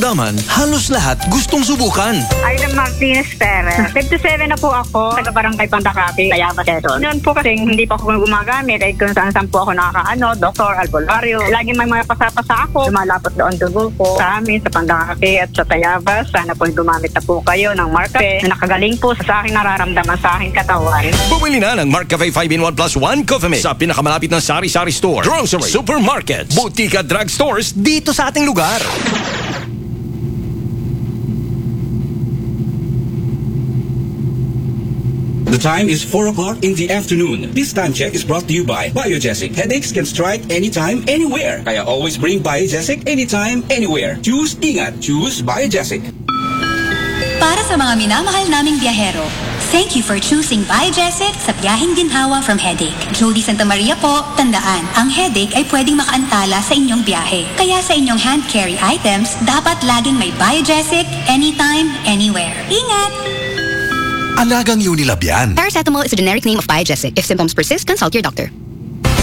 nararamdaman, halos lahat gustong subukan. Aida Martinez Perez. 57 na po ako. Taga-barangay Pandacati, Tayabas, Quezon. Noon po kasi hindi pa ako gumagamit. Ay kung saan po ako Dr. Albolarios. Lagi may mga pasapasa ako. Lumalapot doon dugo ko sa amin, sa Pandacati at sa Tayabas. Sana po gumamit na po kayo ng Marcafe na nakagaling po sa aking nararamdaman, sa aking katawan. Bumili na ng Marcafe 5-in-1 plus 1 Coffee Mix sa pinakamalapit na sari-sari store, grocery, supermarkets, butika, drugstores dito sa ating lugar. The time is 4 o'clock in the afternoon. This time check is brought to you by Biogesic. Headaches can strike anytime, anywhere. Kaya always bring Biogesic anytime, anywhere. Choose Ingat. Choose Biogesic. Para sa mga minamahal naming biyahero, thank you for choosing Biogesic sa biyaheng ginhawa from headache. Jody Santa Maria po, tandaan, ang headache ay pwedeng makaantala sa inyong biyahe. Kaya sa inyong hand carry items, dapat laging may Biogesic anytime, anywhere. Ingat! Alagang Unilab yan. Paracetamol is a generic name of Biogesic. If symptoms persist, consult your doctor.